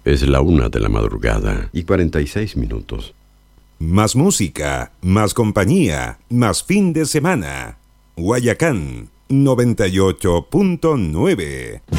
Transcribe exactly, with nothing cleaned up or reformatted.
Es la una de la madrugada y cuarenta y seis minutos. Más música, más compañía, más fin de semana. Guayacán noventa y ocho punto nueve.